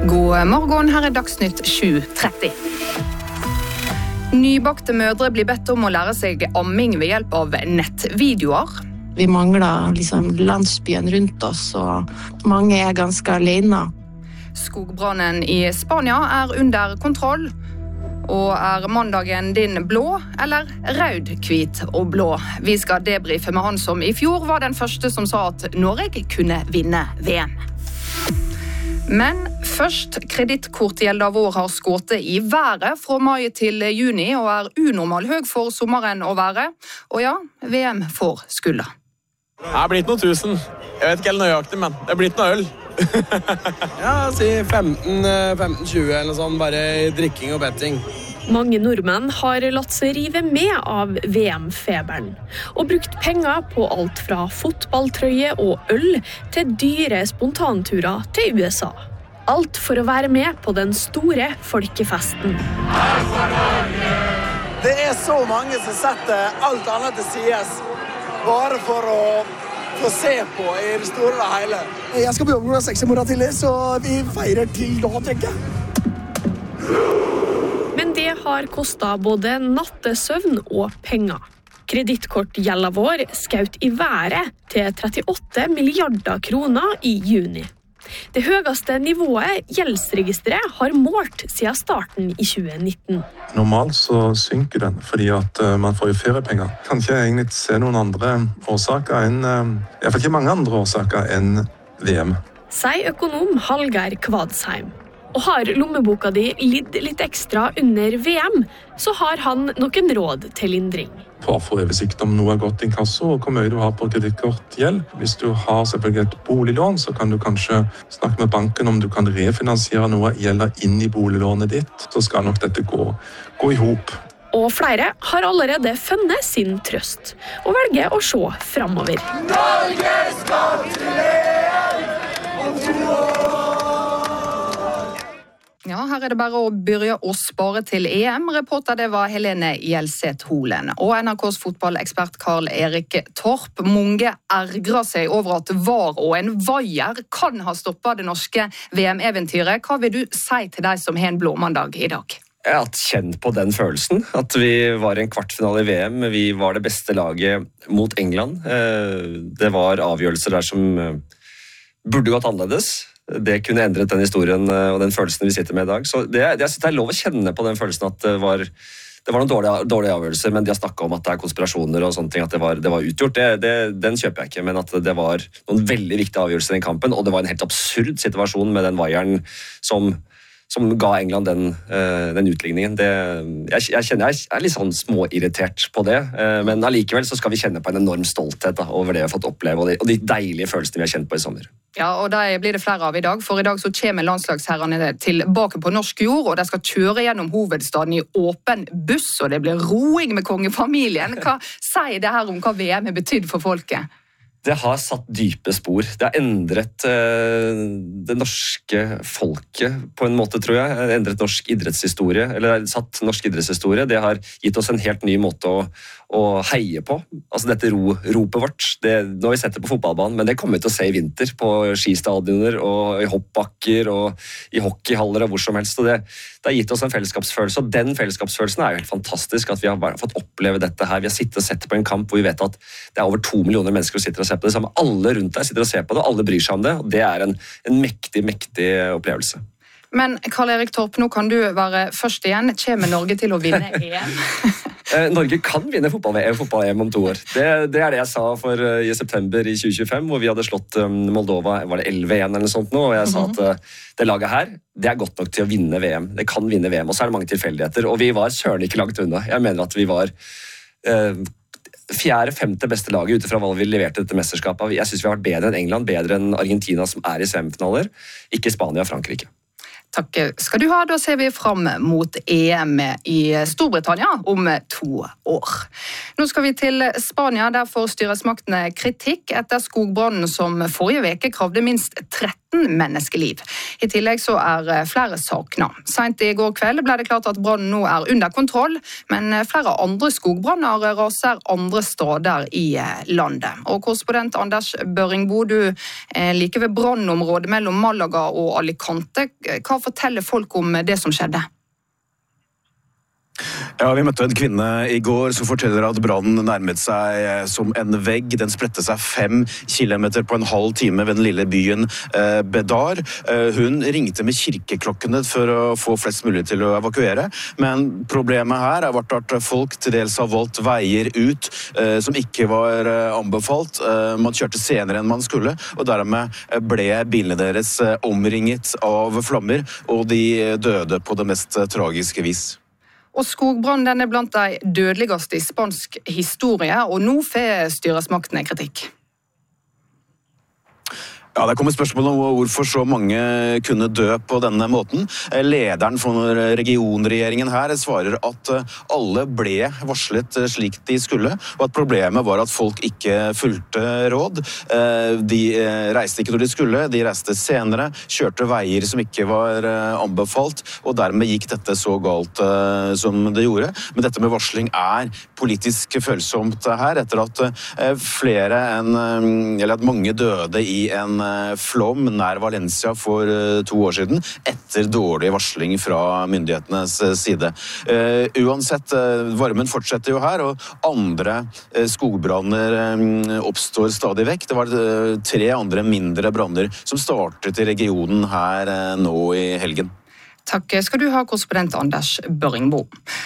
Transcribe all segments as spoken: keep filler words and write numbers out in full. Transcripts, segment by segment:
God morgen, her er Dagsnytt sju tretti. Nybakte mødre blir bedt om å lære seg amming ved hjelp av nettvideoer. Vi mangler liksom landsbyen rundt oss, og mange er ganske alene. Skogbrannen i Spania er under kontroll. Og er mandagen din blå, eller rød, hvit og blå? Vi skal debrife med han som i fjor var den første som sa at Norge kunne vinne V M. Men først, kredittkortgjelda vår har skått i været fra mai til juni og er unormal høy for sommeren å være. Og ja, V M får skulda. Det har blitt noen tusen. Jeg vet ikke helt nøyaktig, men det har blitt noe øl. Ja, si femten til tjue eller noe sånt, bare drikking og betting. Mange nordmenn har latt seg rive med av V M-feberen og brukt penger på alt fra fotballtrøye og øl til dyre spontanturer til U S A. Alt for å være med på den store folkefesten. Det er så mange som setter alt annet til sides, bare for å få se på i det store og hele. Jeg skal på jobb klokka seks i morgen tidlig, så vi feirer til da, tenker jeg. Men det har kostet både nattesøvn og penger. Kredittkortgjelda vår skjøt i været til trettiåtte milliarder kroner i juni. Det høyeste nivået gjeldsregisteret har målt siden starten i tjue nitten. Normalt så synker den, fordi at uh, man får jo feriepenger. Kan ikke egentlig se noen andre årsaker enn, uh, i hvert fall ikke mange andre årsaker enn V M. Sier økonom Hallgeir Kvadsheim. Og har lommeboka di lidd litt ekstra under V M, så har han noen råd til lindring. Bare få oversikt om noe er godt inkasso og hvor mye du har på kredittkortgjeld. Hvis du har selvfølgelig et boliglån, så kan du kanskje snakke med banken om du kan refinansiere noe gjelder inn i boliglånet ditt. Så skal nok dette gå, gå i hop. Og flere har allerede funnet sin trøst og velger å se fremover. Norge skal til V M om to år! Ja, her er det bare å begynne å spare til E M. Reporter det var Helene Gjelseth Holen. Og N R K's fotballekspert Karl Erik Torp. Mange ergrer seg over at V A R og en vaier kan ha stoppet det norske V M-eventyret. Hva vil du si til deg som har en blåmandag i dag? Jeg har hatt kjent på den følelsen, at vi var i en kvartfinale i V M. Vi var det beste laget mot England. Det var avgjørelser der som burde gått annerledes. Det kunne endret den historien og den følelsen vi sitter med i dag. Så det, det, jeg synes det er lov å kjenne på den følelsen at det var, det var noen dårlige, dårlige avgjørelser, men de har snakket om at det er konspirasjoner og sånne ting, at det var, det var utgjort. Det, det, den kjøper jeg ikke, men at det var noen veldig viktige avgjørelser i den kampen, og det var en helt absurd situasjon med den vaieren som, som ga England den, den utligningen. Det, jeg, jeg kjenner jeg er litt sånn småirritert på det, men allikevel så skal vi kjenne på en enorm stolthet da, over det vi har fått oppleve, og de, og de deilige følelsene vi har kjent på i sommer. Ja, og det blir det flere av i dag, for i dag så kommer landslagsherrene tilbake på norsk jord, og de skal kjøre gjennom hovedstaden i åpen buss, og det blir roing med kongefamilien. Hva sier det her om hva V M har betydd for folket? Det har satt dype spor. Det har endret uh, det norske folket på en måte, tror jeg. Det har endret norsk idrettshistorie, eller satt norsk idrettshistorie. Det har gitt oss en helt ny måte å, å heie på. Altså dette ro, ropet vårt. Det, nå har vi sett det på fotballbanen, men det kommer vi til å se i vinter på skistadioner og i hoppbakker og i hockeyhaller og hvor som helst. Og det, det har gitt oss en fellesskapsfølelse, og den fellesskapsfølelsen er jo helt fantastisk at vi har bare fått oppleve dette her. Vi har sittet og sett på en kamp hvor vi vet at det er over to millioner mennesker som sitter og ser på det samme. Alle rundt deg sitter og ser på det, og alle bryr seg om det, og det er en, en mektig, mektig opplevelse. Men Karl Erik Torp, nå kan du være først igjen. Kommer Norge til å vinne E M? Norge kan vinne fotball-E M om to år. Det, det er det jeg sa for uh, i september i tjue tjuefem, hvor vi hadde slått um, Moldova, var det elleve én eller noe sånt nå, og jeg sa at uh, det laget her, det er godt nok til å vinne V M. Det kan vinne V M, og så er det mange tilfeldigheter, og vi var søren ikke langt unna. Jeg mener at vi var uh, fjerde, femte beste laget ute fra hva vi leverte dette mesterskapet. Jeg synes vi har vært bedre enn England, bedre enn Argentina som er i semifinaler, ikke Spania og Frankrike. Takk skal du ha. Da ser vi fram mot E M i Storbritannia om to år. Nå skal vi til Spania. Der får styresmaktene kritikk etter skogbrannen som forrige veke kravde minst tretten menneskeliv. I tillegg så er flere savnet. Sent i går kveld ble det klart at brannen nå er under kontroll, men flere andre skogbranner raser andre steder i landet. Og korrespondent Anders Børringbo, du er like ved brannområdet mellom Malaga og Alicante. Hva forteller folk om det som skjedde? Ja, vi møtte en kvinne i går som forteller at brannen nærmet seg som en vegg. Den spredte seg fem kilometer på en halv time ved den lille byen eh, Bedar. Eh, hun ringte med kirkeklokkene for å få flest mulig til å evakuere, men problemet her har vært at folk til dels har valgt veier ut eh, som ikke var eh, anbefalt. Eh, man kjørte senere enn man skulle, og dermed ble bilene deres eh, omringet av flammer, og de døde på det mest eh, tragiske vis. Og skogbrannen er blant de dødeligste i spansk historie, og nå får styresmaktene kritikk. Ja, det kommer spørsmål om hvorfor så mange kunne dø på denne måten. Lederen for regionregjeringen her svarer at alle ble varslet slik de skulle, og at problemet var at folk ikke fulgte råd. De reiste ikke når de skulle, de reiste senere, kjørte veier som ikke var anbefalt, og dermed gikk dette så galt som det gjorde. Men dette med varsling er politisk følsomt her, etter at flere enn, eller at mange døde i en flom nær Valencia for to år siden, etter dårlig varsling fra myndighetenes side. Uh, uansett, uh, varmen fortsetter jo her, og andre uh, skogbranner um, oppstår stadig vekk. Det var uh, tre andre mindre branner som startet i regionen her uh, nå i helgen. Takk skal du ha, korrespondent Anders Børringbo.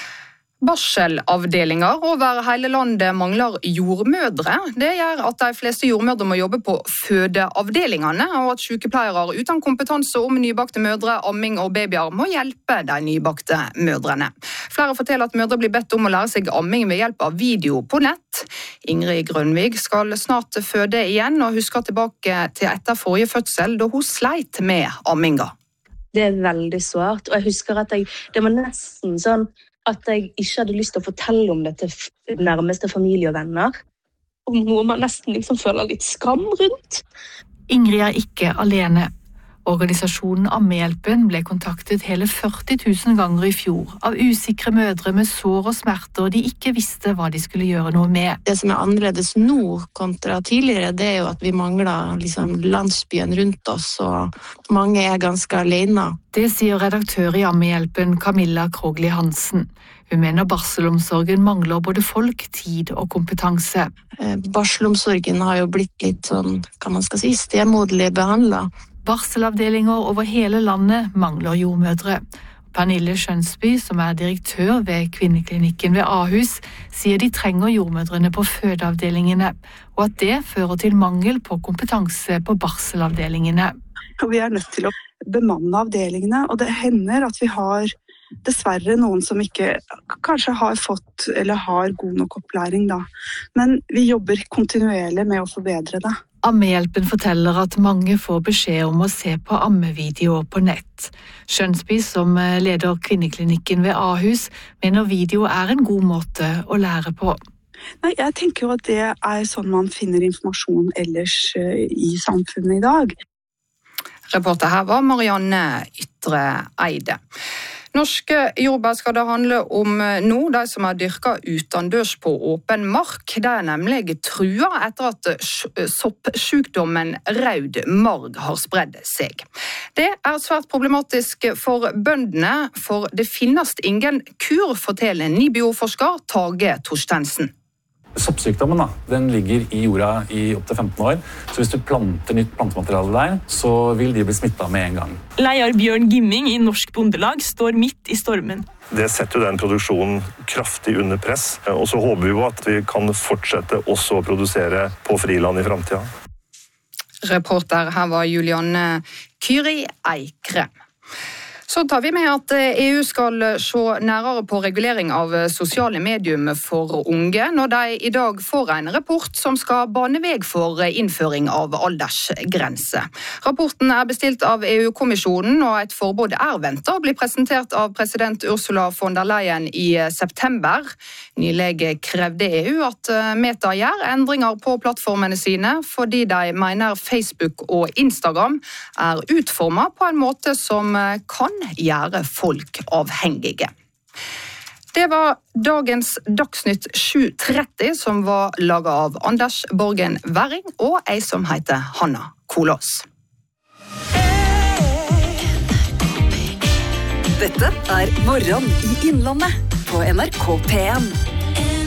Barselavdelinger over hele landet mangler jordmødre. Det gjør at de fleste jordmødre må jobbe på fødeavdelingene, og at sykepleiere uten kompetanse om nybakte mødre, amming og babyer må hjelpe de nybakte mødrene. Flere forteller at mødre blir bedt om å lære seg amming ved hjelp av video på nett. Ingrid Grønvig skal snart føde igjen, og husker tilbake til etter forrige fødsel, da hun sleit med amminga. Det er veldig sårt, og jeg husker at jeg, det var nesten sånn at jeg ikke hadde lyst til å fortelle om det til nærmeste familie og venner. Og noe man nesten liksom føler litt skam rundt. Ingrid er ikke alene. Organisasjonen Ammehjelpen ble kontaktet hele førti tusen ganger i fjor av usikre mødre med sår og smerter de ikke visste hva de skulle gjøre noe med. Det som er annerledes nå kontra tidligere, det er jo at vi mangler liksom landsbyen rundt oss, og mange er ganske alene. Det sier redaktør i Ammehjelpen Camilla Krogli Hansen. Hun mener barselomsorgen mangler både folk, tid og kompetanse. Barselomsorgen har jo blitt litt sånn, kan man skal si, stemoderlig behandlet. Barselavdelinger over hele landet mangler jordmødre. Pernille Skjønsby, som er direktør ved kvinneklinikken ved Ahus, sier de trenger jordmødrene på fødeavdelingene, og at det fører til mangel på kompetanse på barselavdelingene. Vi er nødt til å bemanne avdelingene, og det hender at vi har dessverre noen som ikke kanskje har fått eller har god nok opplæring da. Men vi jobber kontinuerlig med å forbedre det. Ammehjelpen forteller at mange får beskjed om å se på ammevideoer på nett. Skjønsby, som leder kvinneklinikken ved Ahus, mener video er en god måte å lære på. Nei, jeg tenker jo at det er sånn man finner informasjon ellers i samfunnet i dag. Reporter her var Marianne Ytre Eide. Norske jordbær skal det handle om nå, de som er dyrket utendørs på åpen mark. De er nemlig trua etter at soppsykdommen rød marg har spredd seg. Det er svært problematisk for bøndene, for det finnes ingen kur, forteller Nibio-forsker Tage Torstensen. Soppsykdommen da, den ligger i jorda i opp til femten år, så hvis du planter nytt plantemateriale der, så vil de bli smittet med en gang. Leder Bjørn Gimming i Norsk Bondelag står midt i stormen. Det setter jo den produksjonen kraftig under press, og så håper vi jo at vi kan fortsette også å produsere på friland i fremtiden. Reporter her var Julianne Kyri Eikre. Så tar vi med at E U skal se nærere på regulering av sosiale medium for unge, når de i dag får en rapport som skal bane veg for innføring av aldersgrense. Rapporten er bestilt av E U-kommisjonen, og et forbud er ventet å bli presentert av president Ursula von der Leyen i september. Nylig krevde E U at Meta gjør endringer på plattformene sine, fordi de mener Facebook og Instagram er utformet på en måte som kan gjøre folk avhengige. Det var dagens Dagsnytt sju tretti som var laget av Anders Borgen Werring og ei som heter Hanna Kolås. Dette er Morgen i Innlandet på N R K P en.